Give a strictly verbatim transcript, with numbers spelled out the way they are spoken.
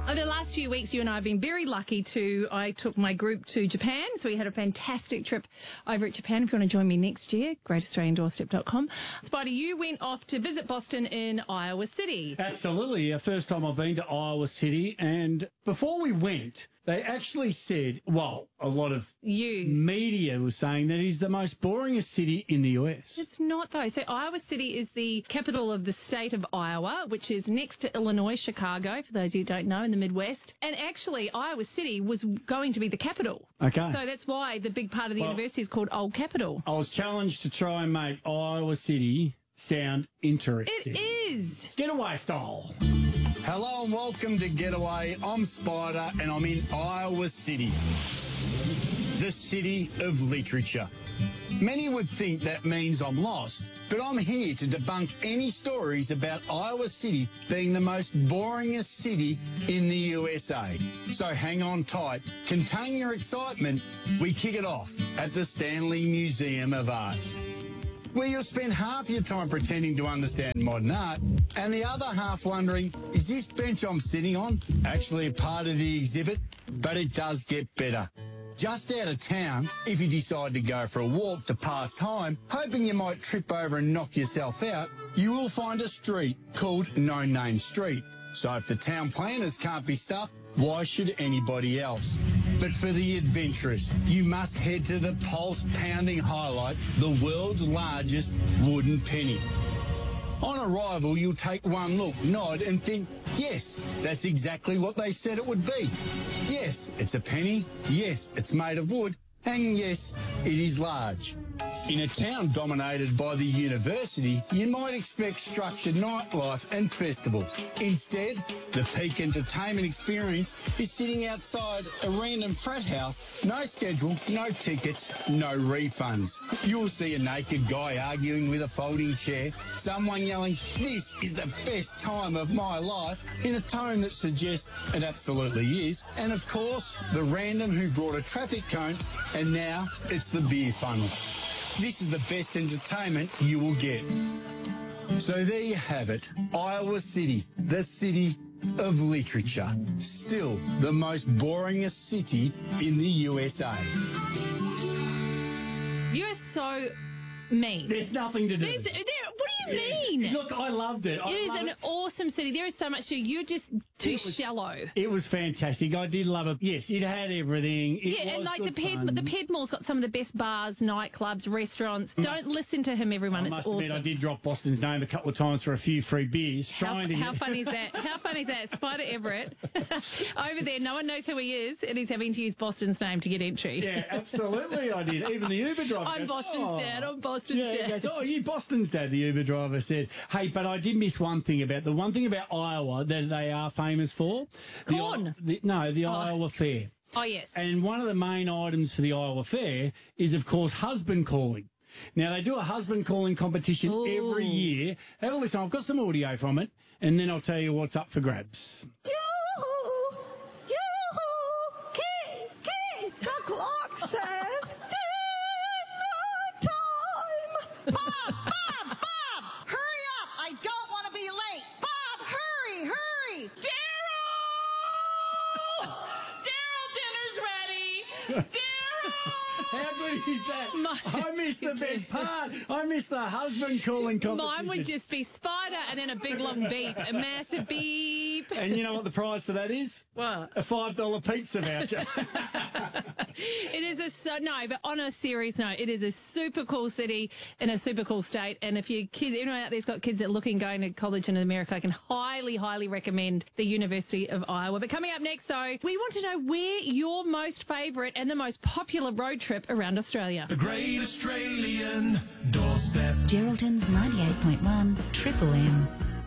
Over the last few weeks, you and I have been very lucky to, I took my group to Japan, so we had a fantastic trip over at Japan. If you want to join me next year, great australian doorstep dot com. Spider, you went off to visit Boston in Iowa City. Absolutely. First time I've been to Iowa City, and before we went, they actually said, well, a lot of You. media was saying that it is the most boringest city in the U S. It's not, though. So Iowa City is the capital of the state of Iowa, which is next to Illinois, Chicago, for those of you who don't know, in the Midwest. And actually, Iowa City was going to be the capital. Okay. So that's why the big part of the Well, university is called Old Capitol. I was challenged to try and make Iowa City sound interesting. It is. Getaway style. Hello and welcome to Getaway. I'm Spider and I'm in Iowa City, the city of literature. Many would think that means I'm lost, but I'm here to debunk any stories about Iowa City being the most boringest city in the U S A. So hang on tight, contain your excitement. We kick it off at the Stanley Museum of Art, where you'll spend half your time pretending to understand modern art and the other half wondering, is this bench I'm sitting on actually a part of the exhibit? But it does get better. Just out of town, if you decide to go for a walk to pass time, hoping you might trip over and knock yourself out, you will find a street called No Name Street. So if the town planners can't be stuffed, why should anybody else? But for the adventurous, you must head to the pulse-pounding highlight, the world's largest wooden penny. On arrival, you'll take one look, nod and think, yes, that's exactly what they said it would be. Yes, it's a penny. Yes, it's made of wood. And yes, it is large. In a town dominated by the university, you might expect structured nightlife and festivals. Instead, the peak entertainment experience is sitting outside a random frat house, no schedule, no tickets, no refunds. You'll see a naked guy arguing with a folding chair, someone yelling, "This is the best time of my life," in a tone that suggests it absolutely is, and of course, the random who brought a traffic cone, and now it's the beer funnel. This is the best entertainment you will get. So there you have it, Iowa City, the city of literature. Still the most boringest city in the U S A. You are so mean. There's nothing to do. There's, there, what do you mean? Look, I loved it. I It is love an it. awesome city. There is so much to you. You're just too It was- shallow. It was fantastic. I did love it. Yes, it had everything. It Yeah, and was like the good Ped, fun. the Pedmore's got some of the best bars, nightclubs, restaurants. Don't listen to him, everyone. I It's must awesome. admit, I did drop Boston's name a couple of times for a few free beers. How, Trying to how get... funny is that? How funny is that? Spider Everett over there. No one knows who he is, and he's having to use Boston's name to get entry. Yeah, absolutely, I did. Even the Uber driver. I'm goes, Boston's "Oh." dad. I'm Boston's Yeah, he dad. goes, "Oh, you Boston's dad." The Uber driver said, "Hey, but I did miss one thing about the one thing about Iowa that they are famous for. The, Corn. the, no, the Iowa Fair. Oh yes. And one of the main items for the Iowa Fair is, of course, husband calling. Now, they do a husband calling competition Ooh. every year. Have a listen. I've got some audio from it, and then I'll tell you what's up for grabs. Yoo-hoo! Yoo-hoo! Key! Key! The clock says dinner time! Bob! Bob! Bob! Hurry up! I don't want to be late! Bob, hurry! Hurry! Daryl! Daryl, dinner's ready! Daryl! How good is that? My- I missed the best part. I missed the husband calling competition. Mine would just be Spider and then a big long beep, a massive beep. And you know what the prize for that is? What? A five dollar pizza voucher. It is a so no, but on a serious note, it is a super cool city in a super cool state. And if your kids, anyone out there's got kids that are looking going to college in America, I can highly, highly recommend the University of Iowa. But coming up next, though, we want to know where your most favourite and the most popular road trip around Australia. The Great Australian Doorstep. Geraldton's ninety-eight point one Triple M.